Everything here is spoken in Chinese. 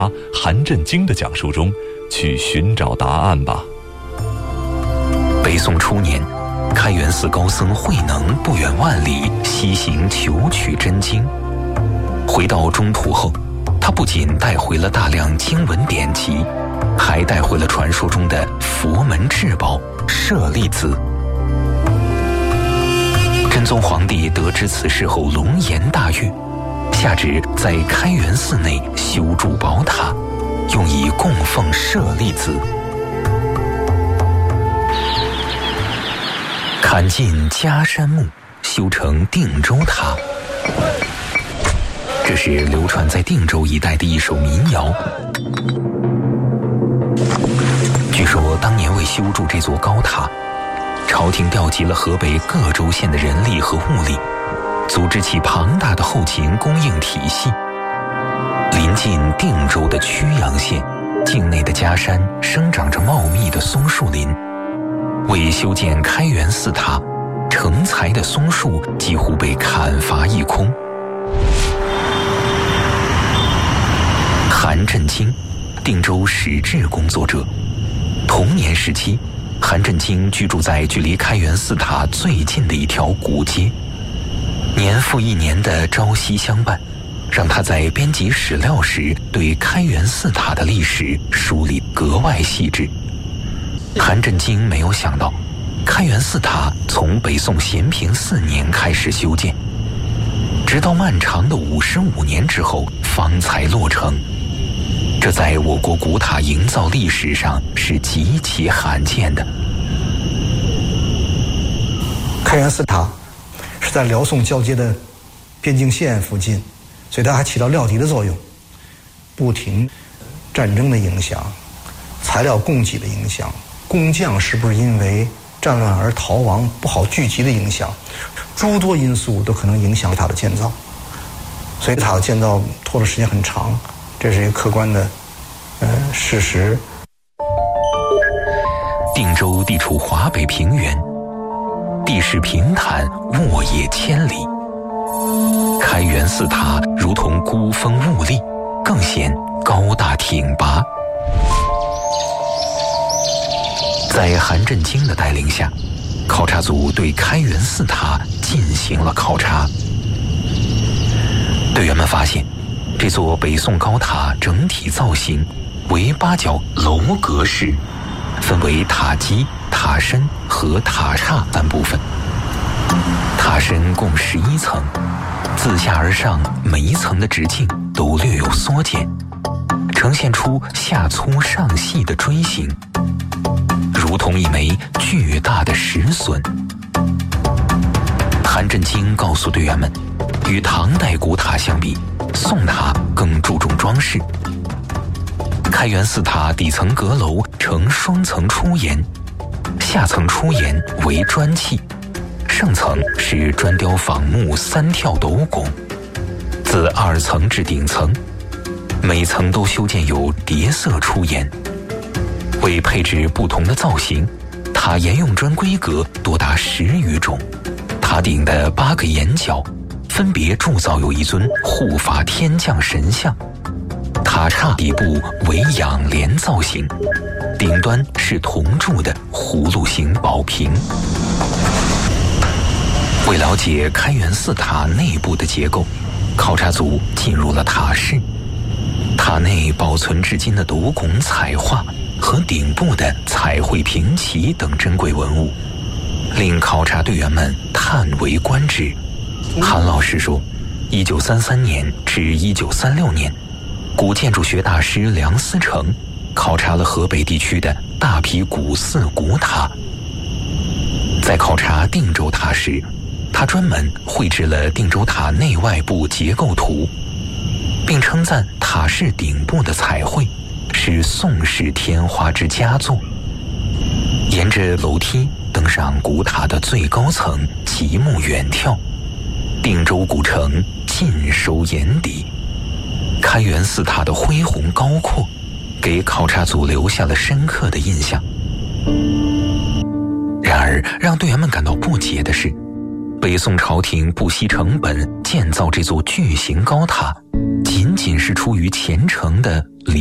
韩振京的讲述中去寻找答案吧。 北宋初年，开元寺高僧慧能不远万里西行求取真经。回到中土后，他不仅带回了大量经文典籍，还带回了传说中的佛门至宝舍利子。真宗皇帝得知此事后龙颜大悦，下旨在开元寺内修筑宝塔，用以供奉舍利子。砍尽迦山木，修成定州塔。这是流传在定州一带的一首民谣。据说当年为修筑这座高塔，朝廷调集了河北各州县的人力和物力，组织起庞大的后勤供应体系。临近定州的曲阳县境内的迦山生长着茂密的松树林，为修建开元寺塔，成材的松树几乎被砍伐一空。韩振京，定州史志工作者。同年时期，韩振京居住在距离开元寺塔最近的一条古街，年复一年的朝夕相伴，让他在编辑史料时对开元寺塔的历史梳理格外细致。韩振京没有想到，开元寺塔从北宋咸平4年开始修建，直到漫长的55年之后方才落成。这在我国古塔营造历史上是极其罕见的。 开元寺塔是在辽宋交接的边境线附近，所以它还起到料敌的作用。不停战争的影响，材料供给的影响，工匠是不是因为战乱而逃亡不好聚集的影响，诸多因素都可能影响塔的建造。所以塔的建造拖的时间很长，这是一个客观的事实。 定州地处华北平原，地势平坦，沃野千里。开元寺塔如同孤峰兀立，更显高大挺拔。在韩振京的带领下，考察组对开元寺塔进行了考察。队员们发现，这座北宋高塔整体造型为8角楼阁式，分为塔基、塔身和塔刹3部分。塔身共11层，自下而上每一层的直径都略有缩减，呈现出下粗上细的锥形，如同一枚巨大的石笋。韩振京告诉队员们，与唐代古塔相比，宋塔更注重装饰。开元寺塔底层阁楼呈双层出檐，下层出檐为砖砌，上层是砖雕仿木3跳斗拱，自2层至顶层，每层都修建有叠色出檐。为配置不同的造型，塔沿用砖规格多达10余种。塔顶的8个檐角分别铸造有一尊护法天降神像，塔刹底部为仰莲造型，顶端是铜铸的葫芦形宝瓶。为了解开元寺塔内部的结构，考察组进入了塔室。塔内保存至今的斗拱彩画和顶部的彩绘屏旗等珍贵文物，令考察队员们叹为观止。韩老师说，1933年至1936年，古建筑学大师梁思成考察了河北地区的大批古寺古塔。在考察定州塔时，他专门绘制了定州塔内外部结构图，并称赞塔室顶部的彩绘是宋式天花之佳作。沿着楼梯登上古塔的最高层，极目远眺，定州古城尽收眼底。开元寺塔的恢宏高阔，给考察组留下了深刻的印象。然而，让队员们感到不解的是，北宋朝廷不惜成本建造这座巨型高塔，仅仅是出于虔诚的